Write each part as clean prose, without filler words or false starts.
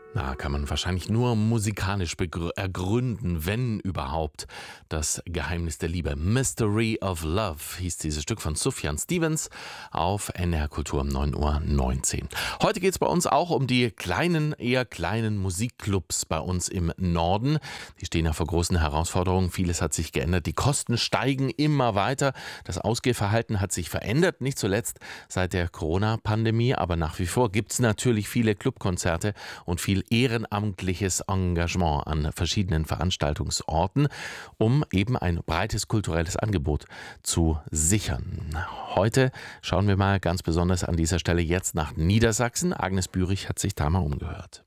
Na, kann man wahrscheinlich nur musikalisch ergründen, wenn überhaupt. Das Geheimnis der Liebe. Mystery of Love hieß dieses Stück von Sufjan Stevens auf NR Kultur um 9:19 Uhr. Heute geht es bei uns auch um die eher kleinen Musikclubs bei uns im Norden. Die stehen ja vor großen Herausforderungen. Vieles hat sich geändert. Die Kosten steigen immer weiter. Das Ausgehverhalten hat sich verändert, nicht zuletzt seit der Corona-Pandemie. Aber nach wie vor gibt es natürlich viele Clubkonzerte und viel ehrenamtliches Engagement an verschiedenen Veranstaltungsorten, um eben ein breites kulturelles Angebot zu sichern. Heute schauen wir mal ganz besonders an dieser Stelle jetzt nach Niedersachsen. Agnes Bürich hat sich da mal umgehört.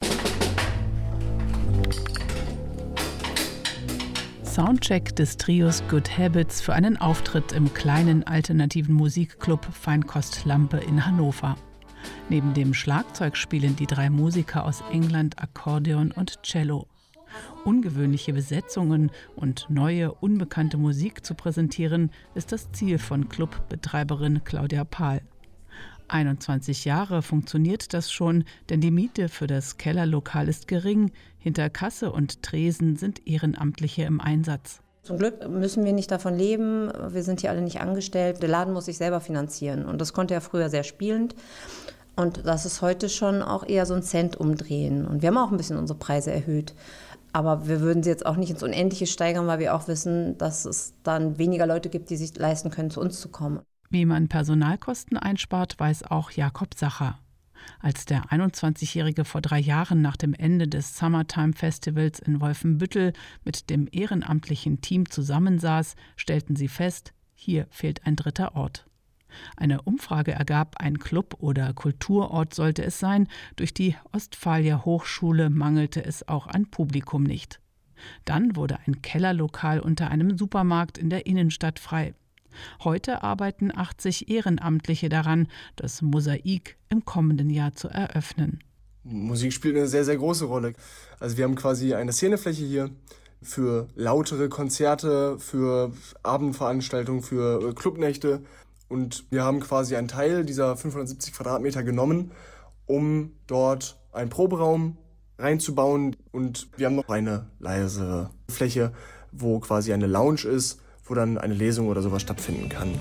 Soundcheck des Trios Good Habits für einen Auftritt im kleinen alternativen Musikclub Feinkostlampe in Hannover. Neben dem Schlagzeug spielen die 3 Musiker aus England Akkordeon und Cello. Ungewöhnliche Besetzungen und neue, unbekannte Musik zu präsentieren, ist das Ziel von Clubbetreiberin Claudia Pahl. 21 Jahre funktioniert das schon, denn die Miete für das Kellerlokal ist gering. Hinter Kasse und Tresen sind Ehrenamtliche im Einsatz. Zum Glück müssen wir nicht davon leben, wir sind hier alle nicht angestellt. Der Laden muss sich selber finanzieren und das konnte er früher sehr spielend. Und das ist heute schon auch eher so ein Cent umdrehen. Und wir haben auch ein bisschen unsere Preise erhöht. Aber wir würden sie jetzt auch nicht ins Unendliche steigern, weil wir auch wissen, dass es dann weniger Leute gibt, die sich leisten können, zu uns zu kommen. Wie man Personalkosten einspart, weiß auch Jakob Sacher. Als der 21-Jährige vor 3 Jahren nach dem Ende des Summertime Festivals in Wolfenbüttel mit dem ehrenamtlichen Team zusammensaß, stellten sie fest, hier fehlt ein dritter Ort. Eine Umfrage ergab, ein Club oder Kulturort sollte es sein. Durch die Ostfalia Hochschule mangelte es auch an Publikum nicht. Dann wurde ein Kellerlokal unter einem Supermarkt in der Innenstadt frei. Heute arbeiten 80 Ehrenamtliche daran, das Mosaik im kommenden Jahr zu eröffnen. Musik spielt eine sehr, sehr große Rolle. Also wir haben quasi eine Szenefläche hier für lautere Konzerte, für Abendveranstaltungen, für Clubnächte. Und wir haben quasi einen Teil dieser 570 Quadratmeter genommen, um dort einen Proberaum reinzubauen. Und wir haben noch eine leisere Fläche, wo quasi eine Lounge ist, wo dann eine Lesung oder sowas stattfinden kann.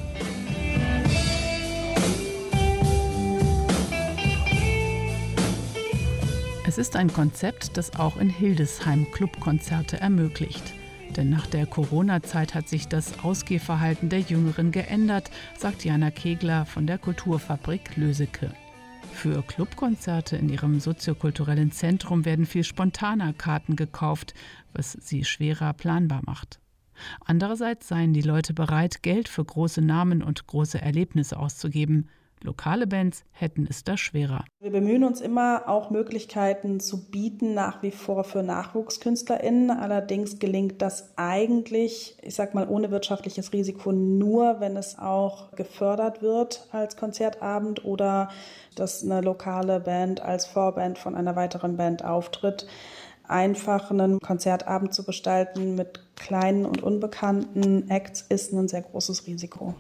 Es ist ein Konzept, das auch in Hildesheim Clubkonzerte ermöglicht. Denn nach der Corona-Zeit hat sich das Ausgehverhalten der Jüngeren geändert, sagt Jana Kegler von der Kulturfabrik Löseke. Für Clubkonzerte in ihrem soziokulturellen Zentrum werden viel spontaner Karten gekauft, was sie schwerer planbar macht. Andererseits seien die Leute bereit, Geld für große Namen und große Erlebnisse auszugeben. Lokale Bands hätten es da schwerer. Wir bemühen uns immer, auch Möglichkeiten zu bieten, nach wie vor für NachwuchskünstlerInnen. Allerdings gelingt das eigentlich, ich sag mal, ohne wirtschaftliches Risiko nur, wenn es auch gefördert wird als Konzertabend oder dass eine lokale Band als Vorband von einer weiteren Band auftritt. Einfach einen Konzertabend zu gestalten mit kleinen und unbekannten Acts ist ein sehr großes Risiko.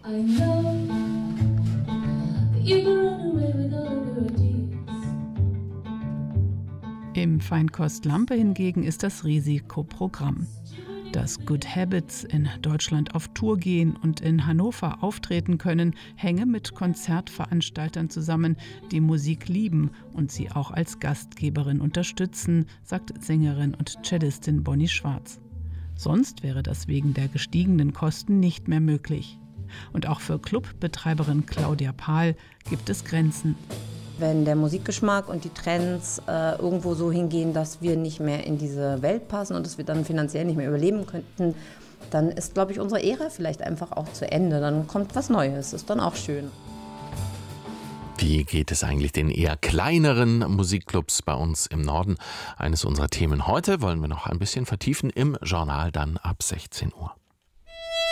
Im Feinkostlampe hingegen ist das Risikoprogramm. Dass Good Habits in Deutschland auf Tour gehen und in Hannover auftreten können, hänge mit Konzertveranstaltern zusammen, die Musik lieben und sie auch als Gastgeberin unterstützen, sagt Sängerin und Cellistin Bonnie Schwarz. Sonst wäre das wegen der gestiegenen Kosten nicht mehr möglich. Und auch für Clubbetreiberin Claudia Pahl gibt es Grenzen. Wenn der Musikgeschmack und die Trends irgendwo so hingehen, dass wir nicht mehr in diese Welt passen und dass wir dann finanziell nicht mehr überleben könnten, dann ist, glaube ich, unsere Ära vielleicht einfach auch zu Ende. Dann kommt was Neues, ist dann auch schön. Wie geht es eigentlich den eher kleineren Musikclubs bei uns im Norden? Eines unserer Themen heute wollen wir noch ein bisschen vertiefen im Journal dann ab 16 Uhr.